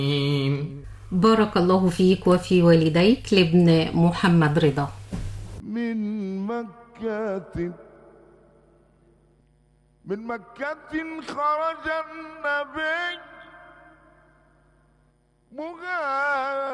بارك الله فيك وفي والديك لابن محمد رضا. من مكة من مكة خرج النبي مهاجرا